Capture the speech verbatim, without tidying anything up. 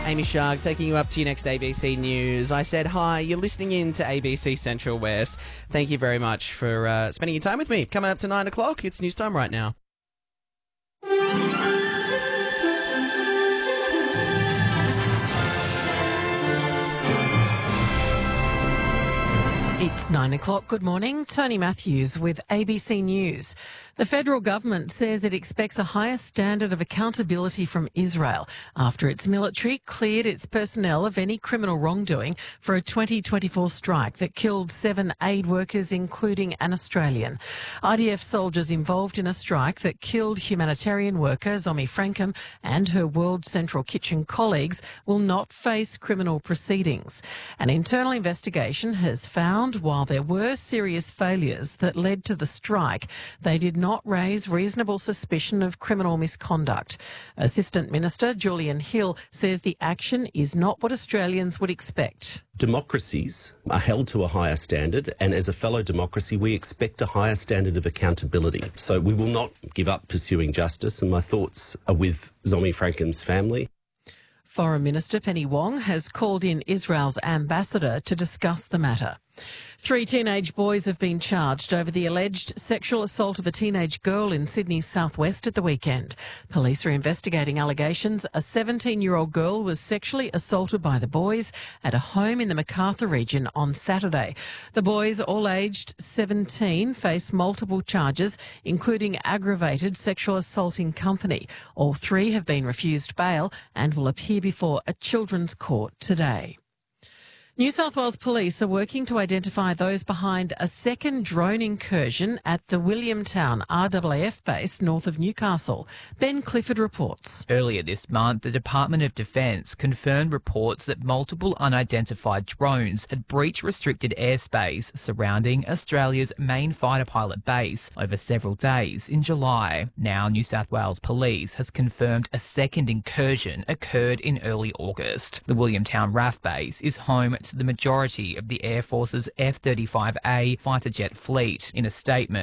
Amy Shark taking you up to your next A B C News. I said hi, you're listening in to A B C Central West. Thank you very much for uh, spending your time with me. Coming up to nine o'clock, it's news time right now. It's nine o'clock. Good morning. Tony Matthews with A B C News. The federal government says it expects a higher standard of accountability from Israel after its military cleared its personnel of any criminal wrongdoing for a twenty twenty-four strike that killed seven aid workers, including an Australian. I D F soldiers involved in a strike that killed humanitarian worker Zomi Frankham and her World Central Kitchen colleagues will not face criminal proceedings. An internal investigation has found while there were serious failures that led to the strike, they did not raise reasonable suspicion of criminal misconduct. Assistant Minister Julian Hill says the action is not what Australians would expect. Democracies are held to a higher standard, and as a fellow democracy, we expect a higher standard of accountability. So we will not give up pursuing justice, and my thoughts are with Zomi Frankham's family. Foreign Minister Penny Wong has called in Israel's ambassador to discuss the matter. Three teenage boys have been charged over the alleged sexual assault of a teenage girl in Sydney's southwest at the weekend. Police are investigating allegations a seventeen-year-old girl was sexually assaulted by the boys at a home in the Macarthur region on Saturday. The boys, all aged seventeen, face multiple charges, including aggravated sexual assault in company. All three have been refused bail and will appear before a children's court today. New South Wales Police are working to identify those behind a second drone incursion at the Williamtown R A A F base north of Newcastle. Ben Clifford reports. Earlier this month, the Department of Defence confirmed reports that multiple unidentified drones had breached restricted airspace surrounding Australia's main fighter pilot base over several days in July. Now, New South Wales Police has confirmed a second incursion occurred in early August. The Williamtown R A A F base is home to the majority of the Air Force's F thirty-five A fighter jet fleet. In a statement,